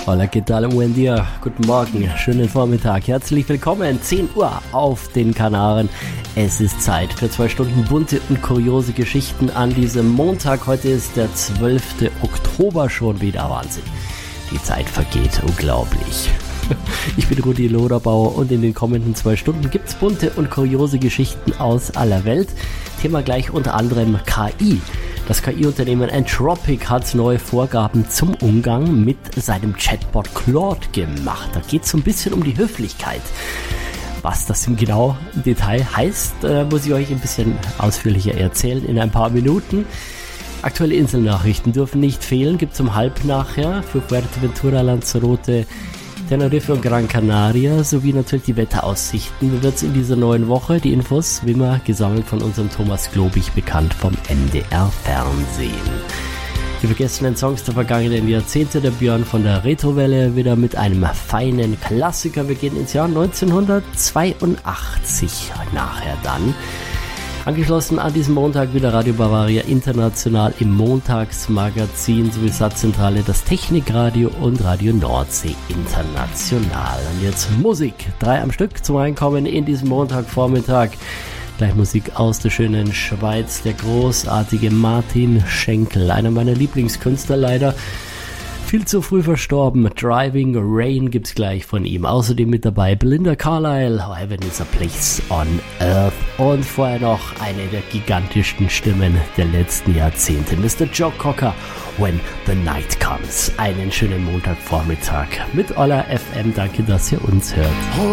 Hola, ¿qué tal? Buen día, guten Morgen, schönen Vormittag, herzlich willkommen, 10 Uhr auf den Kanaren. Es ist Zeit für 2 Stunden bunte und kuriose Geschichten an diesem Montag. Heute ist der 12. Oktober schon wieder, Wahnsinn. Die Zeit vergeht unglaublich. Ich bin Rudi Loderbauer und in den kommenden 2 Stunden gibt's bunte und kuriose Geschichten aus aller Welt. Thema gleich unter anderem KI. Das KI-Unternehmen Anthropic hat neue Vorgaben zum Umgang mit seinem Chatbot Claude gemacht. Da geht es so ein bisschen um die Höflichkeit. Was das im Detail heißt, muss ich euch ein bisschen ausführlicher erzählen in ein paar Minuten. Aktuelle Inselnachrichten dürfen nicht fehlen, gibt es um halb nachher für Fuerteventura, Lanzarote, Tenerife und Gran Canaria, sowie natürlich die Wetteraussichten. Wie wird es in dieser neuen Woche? Die Infos, wie immer, gesammelt von unserem Thomas Globig, bekannt vom NDR Fernsehen. Die vergessenen Songs der vergangenen Jahrzehnte, der Björn von der Retrowelle, wieder mit einem feinen Klassiker. Wir gehen ins Jahr 1982 nachher dann. Angeschlossen an diesem Montag wieder Radio Bavaria International im Montagsmagazin sowie Satzzentrale das Technikradio und Radio Nordsee International. Und jetzt Musik, 3 am Stück zum Reinkommen in diesem Montagvormittag. Gleich Musik aus der schönen Schweiz, der großartige Martin Schenkel, einer meiner Lieblingskünstler leider. Viel zu früh verstorben. Driving Rain gibt's gleich von ihm. Außerdem mit dabei Belinda Carlisle, Heaven is a Place on Earth. Und vorher noch eine der gigantischsten Stimmen der letzten Jahrzehnte, Mr. Joe Cocker, When the Night Comes. Einen schönen Montagvormittag mit Olla FM. Danke, dass ihr uns hört.